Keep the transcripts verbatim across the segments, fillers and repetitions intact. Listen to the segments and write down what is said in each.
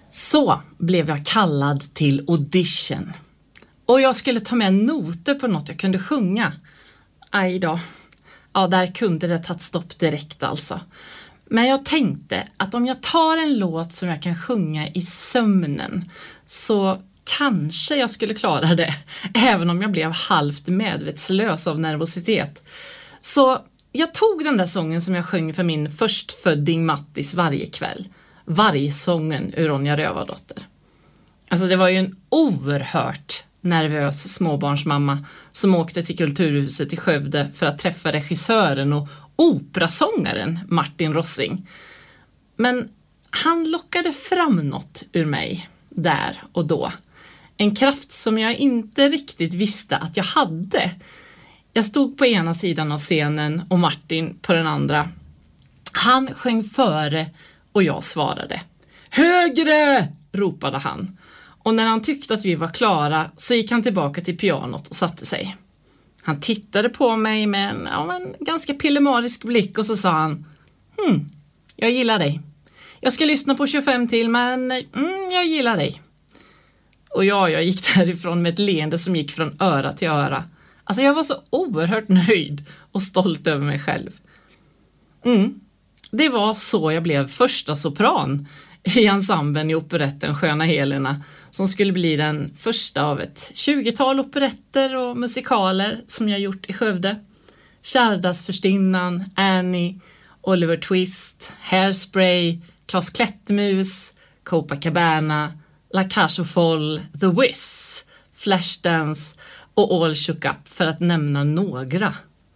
Så blev jag kallad till audition. Och jag skulle ta med noter på något jag kunde sjunga. Aj då. Ja, där kunde det tagit stopp direkt alltså. Men jag tänkte att om jag tar en låt som jag kan sjunga i sömnen så kanske jag skulle klara det. Även om jag blev halvt medvetslös av nervositet. Så jag tog den där sången som jag sjöng för min förstfödding Mattis varje kväll. Vargsången ur Ronja Rövardotter. Alltså det var ju en oerhört nervös småbarnsmamma som åkte till Kulturhuset i Skövde för att träffa regissören och operasångaren Martin Rossing. Men han lockade fram något ur mig där och då. En kraft som jag inte riktigt visste att jag hade. Jag stod på ena sidan av scenen och Martin på den andra. Han sjöng före och jag svarade. Högre! Ropade han. Och när han tyckte att vi var klara så gick han tillbaka till pianot och satte sig. Han tittade på mig med en, ja, en ganska pillemarisk blick och så sa han. Hmm, jag gillar dig. Jag ska lyssna på tjugofem till men mm, jag gillar dig. Och ja, jag gick därifrån med ett leende som gick från öra till öra. Alltså jag var så oerhört nöjd och stolt över mig själv. Mm. Det var så jag blev första sopran i ensemblen i operetten Sköna Helena som skulle bli den första av ett tjugotal operetter och musikaler som jag gjort i Skövde. Kärdas-förstinnan, Annie, Oliver Twist, Hairspray, Klas Klättermus, Copacabana, La Cage aux Folles, The Wiz, Flashdance och All Shook Up för att nämna några.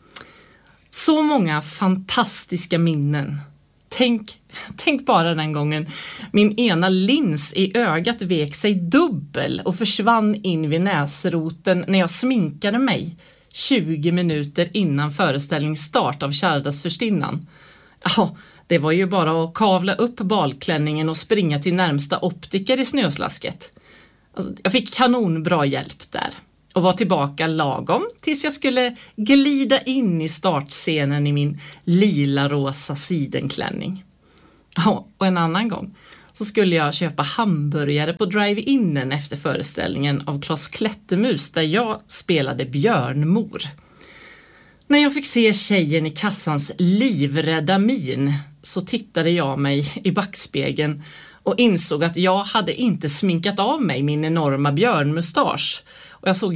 Så många fantastiska minnen. Tänk, tänk bara den gången min ena lins i ögat vek sig dubbel och försvann in vid näsroten när jag sminkade mig tjugo minuter innan föreställningsstart av Kärdas-förstinnan. Ja, det var ju bara att kavla upp balklänningen och springa till närmsta optiker i snöslasket. Alltså, jag fick kanonbra hjälp där. Och var tillbaka lagom tills jag skulle glida in i startscenen i min lila-rosa sidenklänning. Ja, och en annan gång så skulle jag köpa hamburgare på drive-inen efter föreställningen av Klas Klättermus där jag spelade björnmor. När jag fick se tjejen i kassans livrädda min så tittade jag mig i backspegeln och insåg att jag hade inte sminkat av mig min enorma björnmustasch. Och jag såg